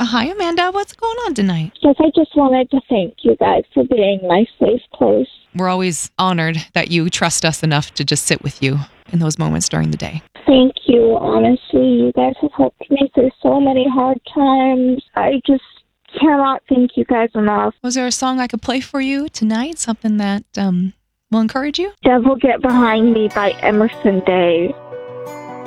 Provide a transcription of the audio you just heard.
Hi, Amanda. What's going on tonight? Yes, I just wanted to thank you guys for being my safe place. We're always honored that you trust us enough to just sit with you in those moments during the day. Thank you. Honestly, you guys have helped me through so many hard times. I just cannot thank you guys enough. Was there a song I could play for you tonight? Something that will encourage you? Devil Get Behind Me by Emerson Day.